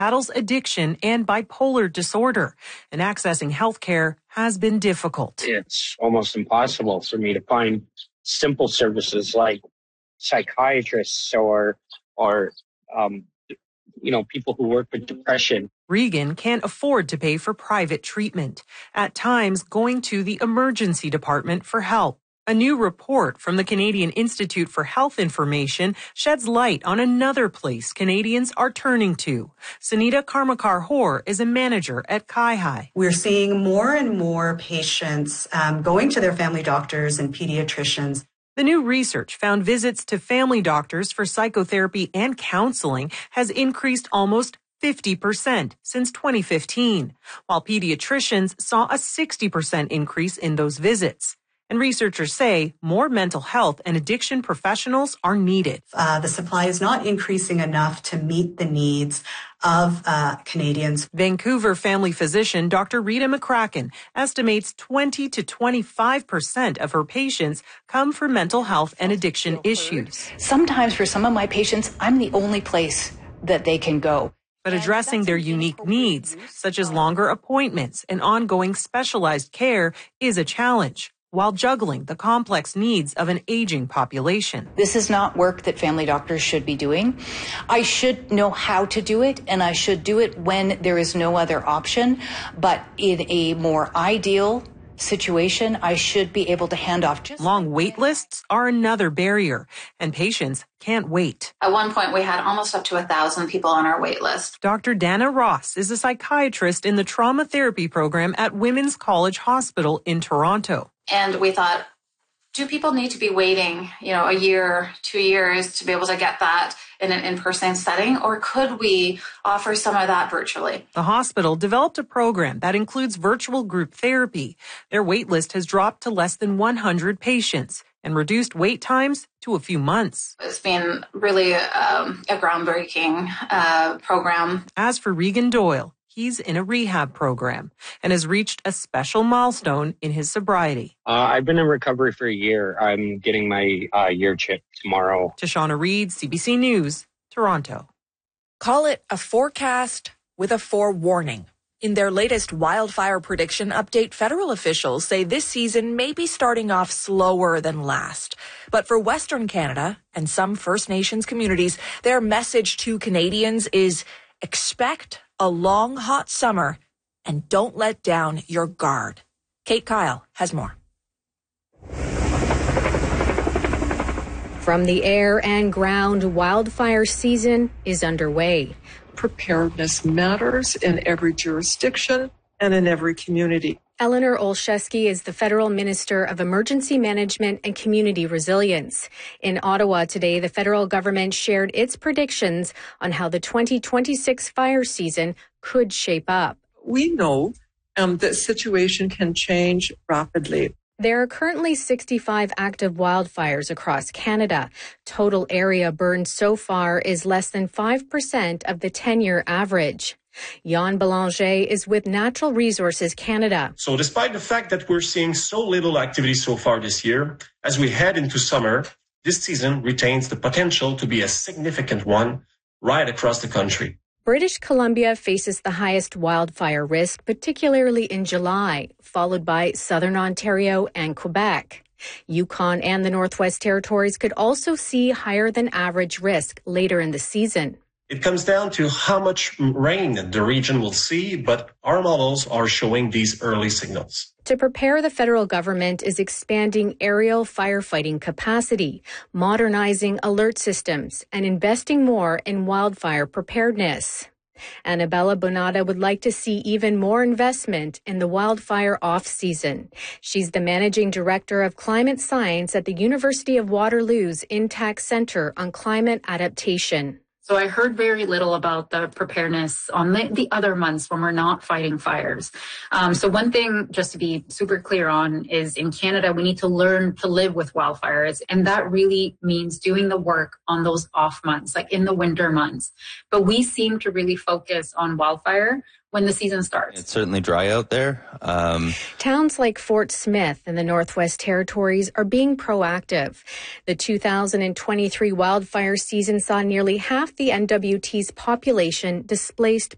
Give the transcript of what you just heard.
battles addiction and bipolar disorder, and accessing health care has been difficult. It's almost impossible for me to find simple services like psychiatrists or people who work with depression. Regan can't afford to pay for private treatment, at times going to the emergency department for help. A new report from the Canadian Institute for Health Information sheds light on another place Canadians are turning to. Sunita Karmakar-Hoare is a manager at CIHI. We're seeing more and more patients going to their family doctors and pediatricians. The new research found visits to family doctors for psychotherapy and counseling has increased almost 50% since 2015, while pediatricians saw a 60% increase in those visits. And researchers say more mental health and addiction professionals are needed. The supply is not increasing enough to meet the needs of Canadians. Vancouver family physician Dr. Rita McCracken estimates 20 to 25% of her patients come from mental health and addiction issues. Sometimes for some of my patients, I'm the only place that they can go. But addressing their unique needs, such as longer appointments and ongoing specialized care, is a challenge, while juggling the complex needs of an aging population. This is not work that family doctors should be doing. I should know how to do it, and I should do it when there is no other option. But in a more ideal situation, I should be able to hand off. Long wait lists are another barrier, and patients can't wait. At one point, we had almost up to 1,000 people on our wait list. Dr. Dana Ross is a psychiatrist in the trauma therapy program at Women's College Hospital in Toronto. And we thought, do people need to be waiting, a year, 2 years to be able to get that in an in-person setting, or could we offer some of that virtually? The hospital developed a program that includes virtual group therapy. Their wait list has dropped to less than 100 patients and reduced wait times to a few months. It's been really a groundbreaking program. As for Regan Doyle, he's in a rehab program and has reached a special milestone in his sobriety. I've been in recovery for a year. I'm getting my year chip tomorrow. Tashana Reed, CBC News, Toronto. Call it a forecast with a forewarning. In their latest wildfire prediction update, federal officials say this season may be starting off slower than last. But for Western Canada and some First Nations communities, their message to Canadians is expect a long, hot summer and don't let down your guard. Kate Kyle has more. From the air and ground, wildfire season is underway. Preparedness matters in every jurisdiction and in every community. Eleanor Olszewski is the Federal Minister of Emergency Management and Community Resilience. In Ottawa today, the federal government shared its predictions on how the 2026 fire season could shape up. We know that situation can change rapidly. There are currently 65 active wildfires across Canada. Total area burned so far is less than 5% of the 10-year average. Jan Belanger is with Natural Resources Canada. So despite the fact that we're seeing so little activity so far this year, as we head into summer, this season retains the potential to be a significant one right across the country. British Columbia faces the highest wildfire risk, particularly in July, followed by Southern Ontario and Quebec. Yukon and the Northwest Territories could also see higher than average risk later in the season. It comes down to how much rain the region will see, but our models are showing these early signals. To prepare, the federal government is expanding aerial firefighting capacity, modernizing alert systems, and investing more in wildfire preparedness. Annabella Bonata would like to see even more investment in the wildfire off-season. She's the managing director of climate science at the University of Waterloo's Intact Center on Climate Adaptation. So I heard very little about the preparedness on the other months when we're not fighting fires. So one thing just to be super clear on is in Canada, we need to learn to live with wildfires. And that really means doing the work on those off months, like in the winter months. But we seem to really focus on wildfire when the season starts. It's certainly dry out there. Towns like Fort Smith in the Northwest Territories are being proactive. The 2023 wildfire season saw nearly half the NWT's population displaced